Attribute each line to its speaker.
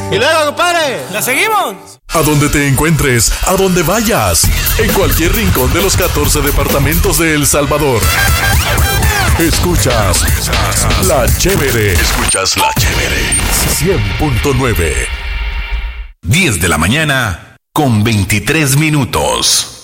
Speaker 1: Y luego, compadre, ¿la seguimos?
Speaker 2: A donde te encuentres, a donde vayas, en cualquier rincón de los 14 departamentos de El Salvador. Escuchas La Chévere. Escuchas La Chévere. 100.9.
Speaker 3: 10 de la mañana con 23 minutos.